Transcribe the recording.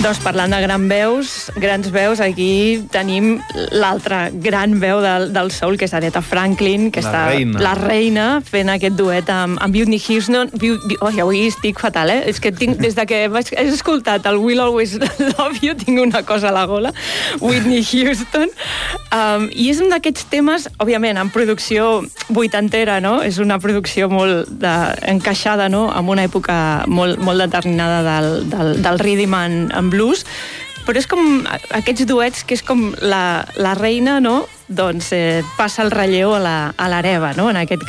Doncs parlant de grans veus, aquí tenim l'altra gran veu del soul, que és Aretha Franklin, que la reina, fent aquest duet amb Whitney Houston. Avui estic fatal, És que des de que he escoltat el Will Always Love You, tinc una cosa a la gola. Whitney Houston. I és un d'aquests temes, òbviament, en producció vuitantera, no? És una producció molt encaixada, no?, en una època molt determinada del rhythm and blues, però és com aquests duets que és com la reina, no?, doncs passa el relleu a l'hereva, no?, en aquest